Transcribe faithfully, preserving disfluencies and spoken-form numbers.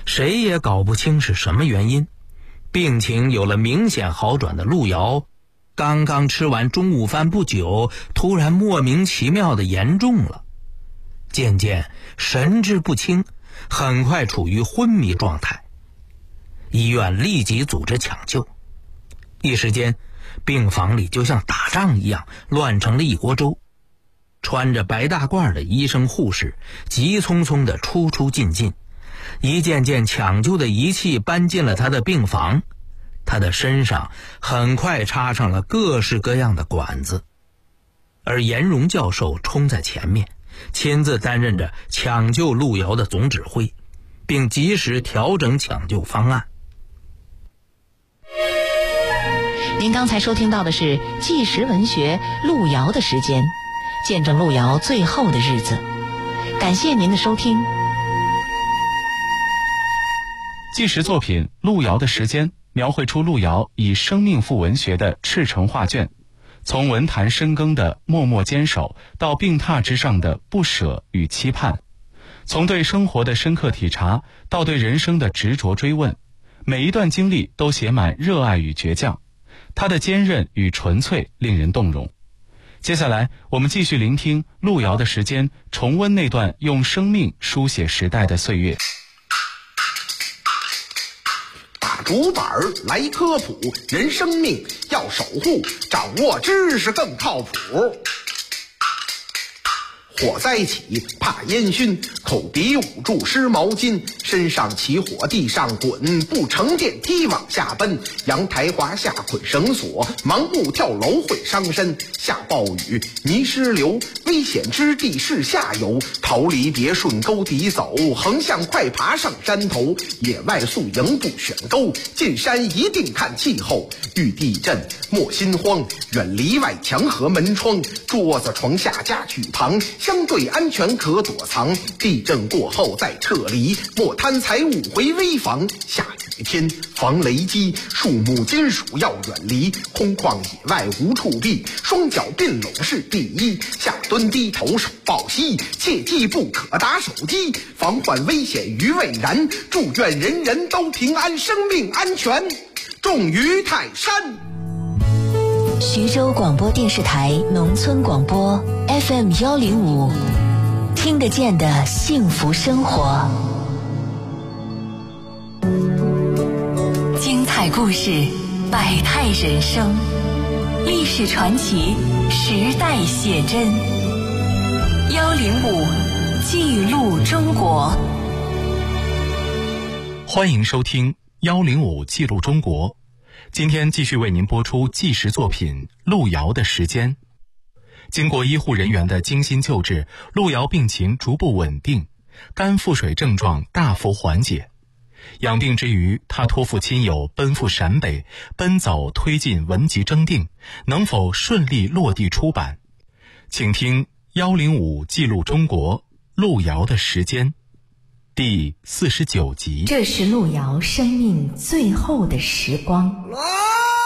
谁也搞不清是什么原因，病情有了明显好转的路遥，刚刚吃完中午饭不久，突然莫名其妙的严重了，渐渐神志不清，很快处于昏迷状态。医院立即组织抢救，一时间病房里就像打仗一样，乱成了一锅粥。穿着白大褂的医生护士急匆匆地出出进进，一件件抢救的仪器搬进了他的病房，他的身上很快插上了各式各样的管子，而严荣教授冲在前面，亲自担任着抢救路遥的总指挥，并及时调整抢救方案。 您刚才收听到的是纪实文学路遥的时间，见证路遥最后的日子。感谢您的收听。 纪实作品《路遥的时间》描绘出路遥以生命赋文学的赤诚画卷，从文坛深耕的默默坚守，到病榻之上的不舍与期盼，从对生活的深刻体察，到对人生的执着追问，每一段经历都写满热爱与倔强，他的坚韧与纯粹令人动容。接下来我们继续聆听路遥的时间，重温那段用生命书写时代的岁月。 打竹板来科普，人生命要守护，掌握知识更靠谱。火灾起怕烟熏，口鼻捂住湿毛巾，身上起火地上滚，不乘电梯往下奔，阳台滑下捆绳索，盲目跳楼会伤身，下暴雨泥石流，危险之地是下游，逃离别顺沟底走，横向快爬上山头，野外宿营不选沟，进山一定看气候，遇地震莫心慌，远离外墙和门窗，桌子床下家具旁，相对安全可躲藏，地震过后再撤离，莫贪财物回危房，下雨天防雷击，树木金属要远离，空旷野外无处避，双脚并拢是第一，下蹲低头手抱膝，切记不可打手机，防患危险于未然，祝愿人人都平安，生命安全重于泰山。 徐州广播电视台农村广播 F M 幺零五，听得见的幸福生活。精彩故事，百态人生，历史传奇，时代写真。幺零五记录中国。 欢迎收听幺零五记录中国。今天继续为您播出纪实作品《路遥的时间》。经过医护人员的精心救治，路遥病情逐步稳定，肝腹水症状大幅缓解。养病之余，他托付亲友奔赴陕北，奔走推进文集征订，能否顺利落地出版？请听幺零五记录中国路遥的时间第四十九集。 这是路遥生命最后的时光。